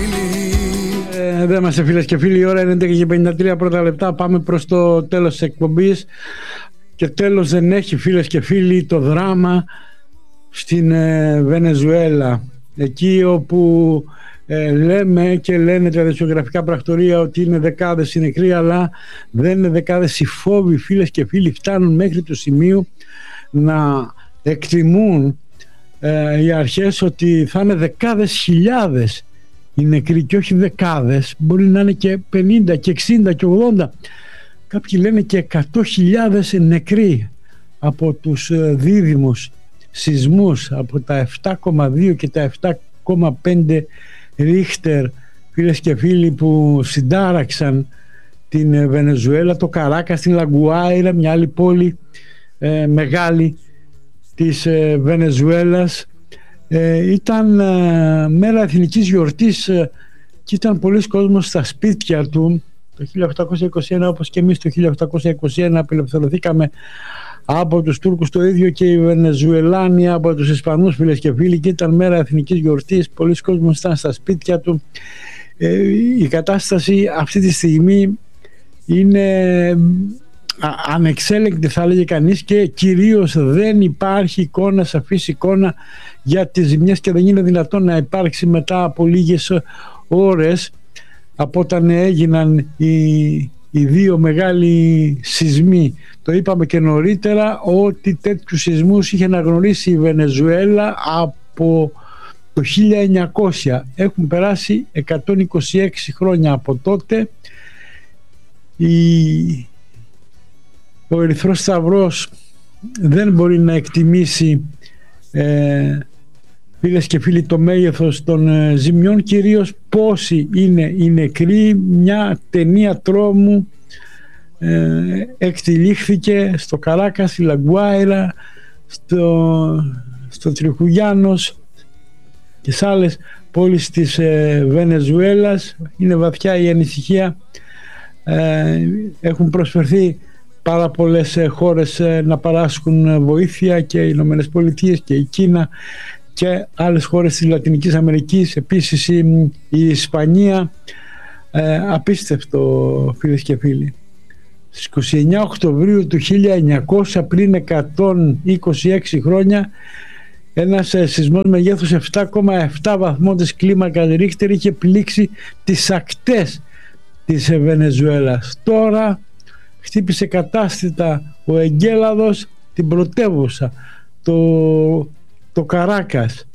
Δεν είμαστε φίλες και φίλοι, η ώρα είναι 11:53 πρώτα λεπτά. Πάμε προς το τέλος της εκπομπής. Και τέλος δεν έχει, φίλες και φίλοι, το δράμα στην Βενεζουέλα. Εκεί όπου λέμε και λένε τα δημοσιογραφικά πρακτορεία ότι είναι δεκάδες οι νεκροί, αλλά δεν είναι δεκάδες οι φόβοι, φίλες και φίλοι. Φτάνουν μέχρι το σημείο να εκτιμούν οι αρχές ότι θα είναι δεκάδες χιλιάδες οι νεκροί και όχι δεκάδες. Μπορεί να είναι και 50 και 60 και 80. Κάποιοι λένε και 100.000 νεκροί από τους δίδυμους σεισμούς, από τα 7,2 και τα 7,5 Ρίχτερ, φίλες και φίλοι, που συντάραξαν την Βενεζουέλα, το Καράκας, την Λαγκουάιρα, μια άλλη πόλη μεγάλη της Βενεζουέλας. Ήταν μέρα εθνικής γιορτής και ήταν πολλοί κόσμος στα σπίτια του. Το 1821, όπως και εμείς το 1821 απελευθερωθήκαμε από τους Τούρκους, το ίδιο και οι Βενεζουελάνοι από τους Ισπανούς, φίλες και φίλοι, και ήταν μέρα εθνικής γιορτής. Πολλοί κόσμος ήταν στα σπίτια του. Η κατάσταση αυτή τη στιγμή είναι ανεξέλεγκτη, θα έλεγε κανείς, και κυρίως δεν υπάρχει εικόνα, σαφής εικόνα για τις ζημιές, και δεν είναι δυνατόν να υπάρξει μετά από λίγες ώρες από όταν έγιναν οι δύο μεγάλοι σεισμοί. Το είπαμε και νωρίτερα ότι τέτοιους σεισμούς είχε αναγνωρίσει η Βενεζουέλα από το 1900. Έχουν περάσει 126 χρόνια από τότε. Ο Ερυθρός Σταυρός δεν μπορεί να εκτιμήσει, φίλες και φίλοι, το μέγεθος των ζημιών, κυρίως πόσοι είναι οι νεκροί. Μια ταινία τρόμου εκτυλίχθηκε στο Καράκα, στη Λαγκουάιρα, στο Τριχουγιάνος και σε άλλες πόλεις της Βενεζουέλας. Είναι βαθιά η ανησυχία. Έχουν προσφερθεί πάρα πολλές χώρες να παράσχουν βοήθεια, και οι Ηνωμένες Πολιτείες και η Κίνα και άλλες χώρες της Λατινικής Αμερικής, επίσης η Ισπανία. Απίστευτο, φίλες και φίλοι. Στις 29 Οκτωβρίου του 1900, πριν 126 χρόνια, ένας σεισμός μεγέθους 7,7 βαθμών της κλίμακας Ρίχτερ είχε πλήξει τις ακτές της Βενεζουέλας. Τώρα χτύπησε κατάστητα ο εγκέλαδος την πρωτεύουσα, το Καράκας.